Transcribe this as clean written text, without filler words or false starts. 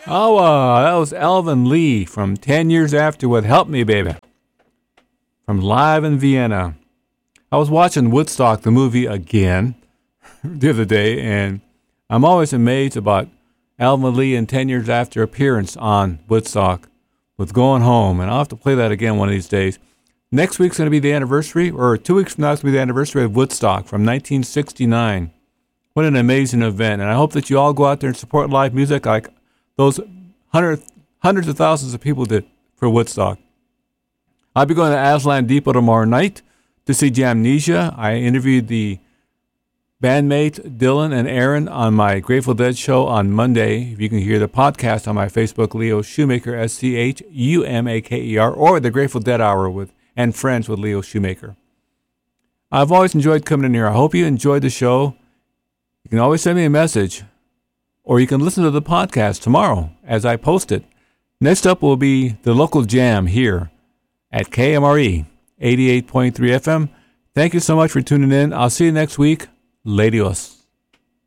That was Alvin Lee from 10 Years After with Help Me Baby from Live in Vienna. I was watching Woodstock, the movie, again the other day, and I'm always amazed about Alvin Lee and 10 Years After appearance on Woodstock with Going Home, and I'll have to play that again one of these days. Next week's going to be the anniversary, or 2 weeks from now it's going to be the anniversary of Woodstock from 1969. What an amazing event, and I hope that you all go out there and support live music like those hundreds of thousands of people did for Woodstock. I'll be going to Aslan Depot tomorrow night to see Jamnesia. I interviewed the bandmates Dylan and Aaron on my Grateful Dead show on Monday. If you can hear the podcast on my Facebook, Leo Shoemaker, SCHUMAKER, or the Grateful Dead Hour and Friends with Leo Shoemaker. I've always enjoyed coming in here. I hope you enjoyed the show. You can always send me a message, or you can listen to the podcast tomorrow as I post it. Next up will be the local jam here at KMRE 88.3 FM. Thank you so much for tuning in. I'll see you next week. Ladios.